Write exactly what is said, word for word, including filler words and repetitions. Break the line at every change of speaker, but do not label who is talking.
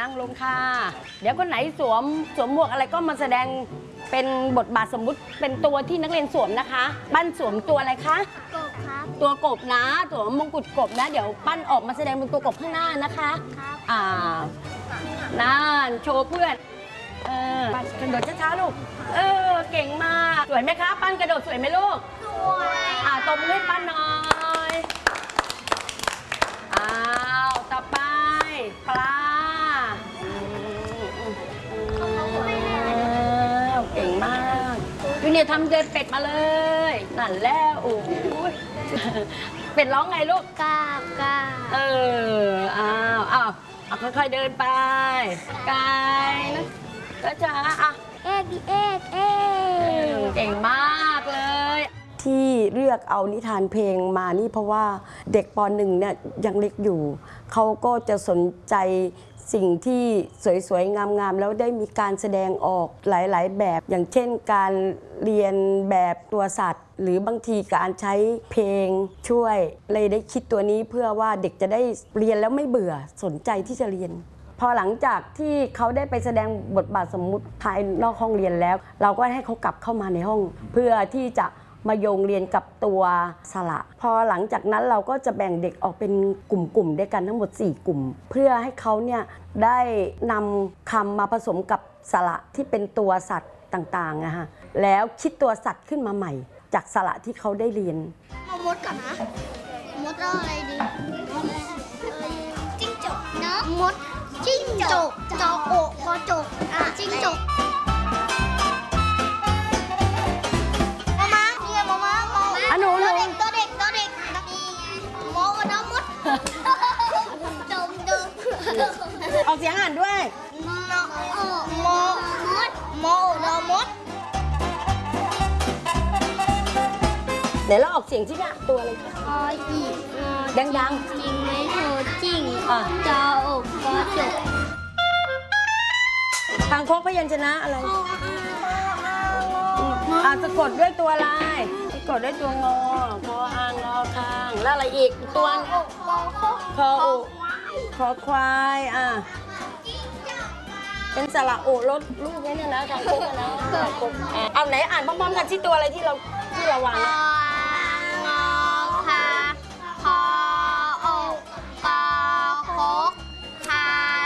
นั่งลงค่ะเดี๋ยวคนไหนสวมสวมหมวกอะไรก็มาแสดงเป็นบทบาทสมมุติเป็นตัวที่นักเรียนสวมนะคะปั้นสวมตัวอะไรคะ
กบครับ
ตัวกบนะสวมมงกุฎกบนะเดี๋ยวปั้นออกมาแสดงเป็นตัวกบข้างหน้านะคะ
ครับ
อ่านั่นโชว์เพื่อนเออกระโดดช้าๆลูกเออเก่งมากสวยไหมคะปั้นกระโดดสวยไหมลูก
สวย
อ่าตบมือให้ปั้นหน่อยอ้าวต่อไปปลาเก่งมากยูเนี่ยทำเดินเป็ดมาเลยนั่นแล้วโอ้ยเป็ดร้องไงลูก
กาบกา
เอออ้าวอ้าวค่อยๆเดินไปไกลนะแล้วจ้าอ่ะ
เอกเอกเอก
เก่งมากเลยที่เลือกเอานิทานเพลงมานี่เพราะว่าเด็กป.หนึ่งเนี่ยยังเล็กอยู่เขาก็จะสนใจสิ่งที่สวยๆงามๆแล้วได้มีการแสดงออกหลายๆแบบอย่างเช่นการเรียนแบบตัวสัตว์หรือบางทีการใช้เพลงช่วยเลยได้คิดตัวนี้เพื่อว่าเด็กจะได้เรียนแล้วไม่เบื่อสนใจที่จะเรียนพอหลังจากที่เขาได้ไปแสดงบทบาทสมมุติภายนอกห้องเรียนแล้วเราก็ให้เขากลับเข้ามาในห้องเพื่อที่จะมาโยงเรียนกับตัวสระพอหลังจากนั้นเราก็จะแบ่งเด็กออกเป็นกลุ่มๆด้วยกันทั้งหมดสี่กลุ่มเพื่อให้เขาเนี่ยได้นำคำมาผสมกับสระที่เป็นตัวสัตว์ต่างๆนะฮะแล้วคิดตัวสัตว์ขึ้นมาใหม่จากสระที่เขาได้เรียน
เอามดก่อนนะมดอะไรดีจิ้งจกเนาะมดจิ้งจกจอโอกกอจกอ่ะจิ้งจก
หนูหนู
ตัวเด็กตัวเด็กโมน้ำมดดมดม
ออกเสียงอ่านด้วย
โมโมมดโมน้ำมด
เดี๋ยวเราออกเสียงที่เนี่ยตัวอะไรคะ
ออี
ดัง
ๆจิงไม่โทจิงจออกกอจก
ทางพกพยัญชนะอะไรอ่าสะกดด้วยตัวอะไรสะกดด้วยตัวงอคออางอคางแล้วอะไรอีกตัวคออุคอควายอ่ะเป็นสระโอรถลูกนี้เนี่ยนะทางพกนะเอาไหนอ่านพร้อมๆกันที่ตัวอะไรที่เราที่เราวาง